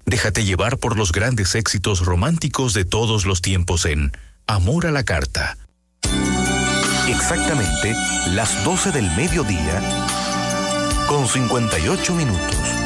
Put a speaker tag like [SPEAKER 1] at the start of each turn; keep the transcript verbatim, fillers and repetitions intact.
[SPEAKER 1] Déjate llevar por los grandes éxitos románticos de todos los tiempos en Amor a la Carta.
[SPEAKER 2] Exactamente las doce del mediodía con cincuenta y ocho minutos.